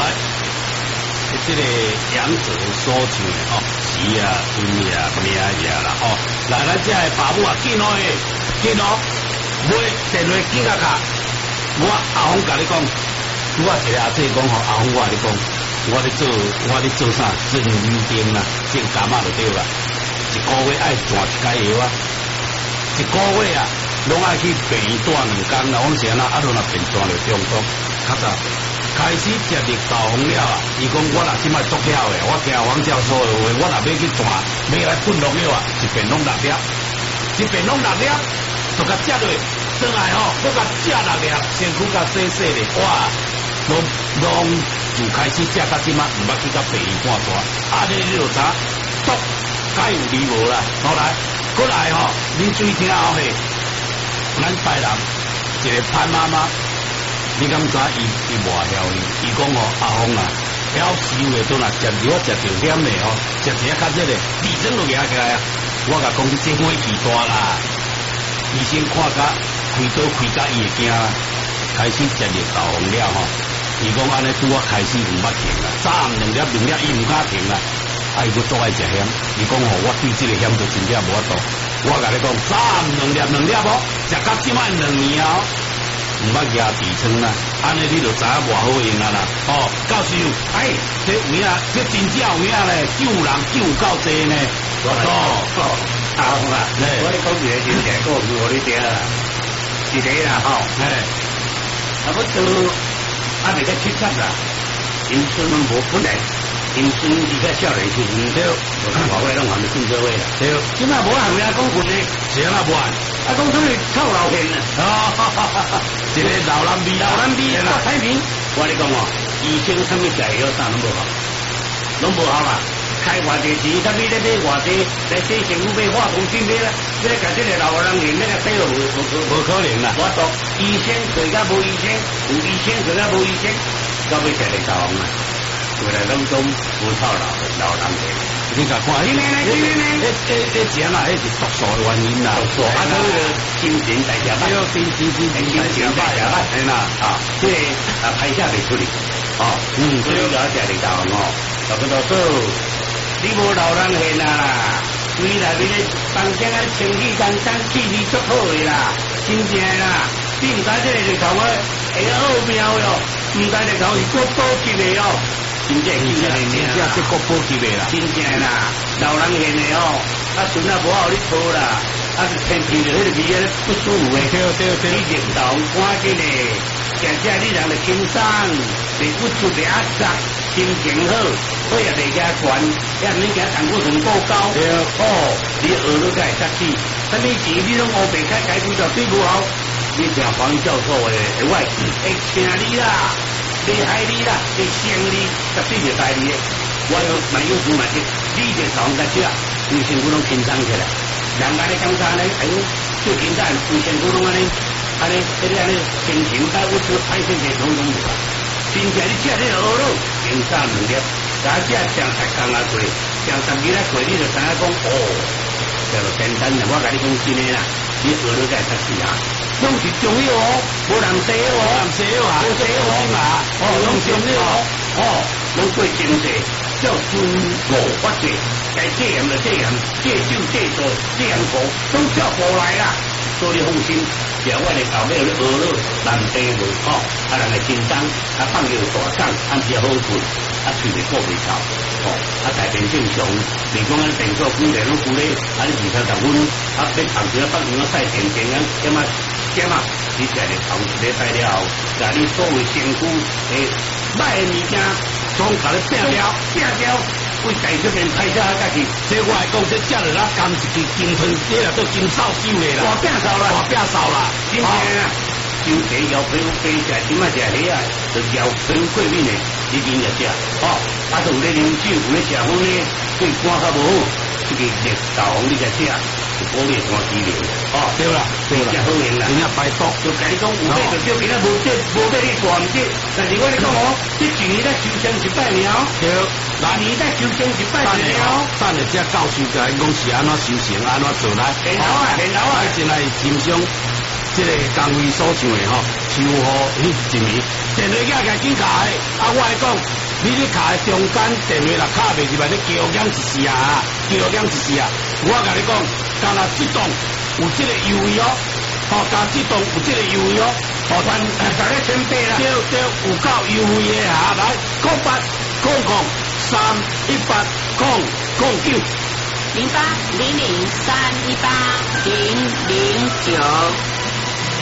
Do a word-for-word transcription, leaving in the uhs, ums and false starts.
这个杨子所唱的哦，时啊、阵啊、命啊啦哦，来咱这的爸母啊，紧哦诶，紧哦，买电话紧啊卡，我阿峰甲你讲，我一个阿姐讲吼，阿峰我甲你讲，我咧做我咧做啥？真预定啦，正感冒就对啦，一个月爱转一解药啊，一个月啊，拢爱去病院住两工啦，往时啊，啊，落若病转就中毒，较早。开始食绿豆红了啊！伊讲我若即摆足了诶，我听王教授诶话，我若要去转，要来喷绿了啊，一遍拢六粒，一遍拢六粒，就甲食落，转来吼，搁甲食六粒，身躯甲洗洗咧，哇，拢拢就开始食到即摆，毋捌去甲病院看抓，啊，你你就知毒该有离无啦，好来，过来吼，恁注意听后嘿，咱台人一个潘妈妈。你敢知伊伊偌晓呢？伊讲哦，阿峰啊，晓收的都若食着我食着点的哦，食一较热的，地震都压起来啊！我甲讲你这火气大啦，医生看甲开刀开甲伊会惊啦，开始食绿豆红了吼。伊讲安尼拄我开始毋捌停啦，早暗两粒两粒伊毋敢停啦，啊伊佫足爱食咸。伊讲吼，我对这个咸就真正无法度。我甲你讲，早暗两粒两粒哦，食到即摆两年啊！唔捌牙鼻疮啦，安尼你就知影偌好用啊啦。哦，教授，哎，这有影，这真正有影咧，救人救够济呢。哦哦，阿峰啊，我咧讲一个真正故事，我咧听啦，一个啦吼，哎，啊不都阿未个七十啦，因孙拢无本来，因孙伊个少年时阵对，我看华为拢还没进社会啦，对，今仔无人有影讲过呢，是啊无啊。啊，讲出去臭老片啊！一个老男逼，老男逼，郭台铭，我跟你讲哦，医生什么解药啥拢无好，拢无好啦。开偌济钱，他你咧买偌济，来洗身躯买化妆品买啦，你咧甲这个老人脸那个洗落无无无可能啦。我说医生做甲无医生，有医生做甲无医生，到尾食嚟搞嘛，回来拢总无臭老老人脸。你甲看，你呢？你呢？呢？这这这钱啊，迄是毒素的原因啦。毒素啊，那个新陈代谢慢，新新新新陈代谢慢，系啦啊，即个啊排泄袂出嚟，哦，嗯，所以要食绿豆哦，差不多做，你无老人现啊啦，规内面咧当间啊清气干干，气味足好的啦，真正啦，你唔知这个绿豆啊，会奥妙哟，唔知绿豆是国宝级的哦。真正真正真正是国宝级的啦，真正啦，老人现的哦，啊孙啊无好你拖啦，啊是偏偏着迄个味啊不舒服的，对对对，你认同赶紧的，食食你人就轻松，袂不出袂压杂，心情好，血也袂加悬，也免惊胆固醇过高，对哦，你耳朵才会塞气，什么钱你拢乌白开开几条对不好，你听黄教授的外语，会请你啦。厉害你啦，会胜利，绝对袂败你的。我有蛮有主蛮的，你就从在这，规身躯拢轻松起来。人家咧感觉呢，哎呦，最近咱规身躯拢安尼，安尼，这个安尼心情甲我做歹势的拢拢无啊。真正你食这个鹅肉，零三两粒，加食上十工啊过，上十二啊过，你就知影讲哦，叫做简单啦。我甲你讲真的啦，你鹅肉才会出事啊。拢是中药哦，无人西药哦，人西药啊，无西药啊，哦，拢中药哦，哦，拢过精细，叫尊我法者，该这样就这样，这酒这酒这样做，都叫过来啦。所以你放心，只要我哋搞咩啲鹅肉、南地味哦，啊人嘅健康，啊放药大张，按时好困，啊喙袂过袂臭，哦，啊大便正常，你讲啊便所古来拢古咧，啊你二三十分，啊你平时啊北面啊晒电电啊，点啊？点啊！你食嚟头一礼拜了后，甲你所谓身躯诶歹诶物件，总甲你拼掉、拼掉，为继续变歹势下去。所以我来讲，这食落啦，甘一支金吞这啦，都金扫帚的啦，大饼扫啦，大饼扫啦，真正啊！就这摇皮飞起来，点啊食起啊，就摇皮过面的，你边就食，哦，啊，就有咧啉酒，有咧食风咧，对肝较无好，这个绿豆红你才食。我也看资料，哦，对啦，对啦，好用啦，人家排毒，就甲你讲，有买就叫其他无这无买你大唔这，但是我你讲哦，这一年在收成一百苗，对，明年在收成一百苗，等下这教授甲因讲是安怎收成，安怎做来，然后啊，然后啊，先来欣赏欣这个工位所唱的吼，收好迄一暝，电话架起紧卡的，啊，我来讲，你咧卡的中间电话若卡袂入来，你叫减一时啊，叫减一时啊，我甲你讲，干若这栋有这个优惠哦，吼，加这栋有这个优惠哦，吼，全大家千八啦，对对，有够优惠的哈，来，空八空空三一八空空九。 零八零零三一八零零九。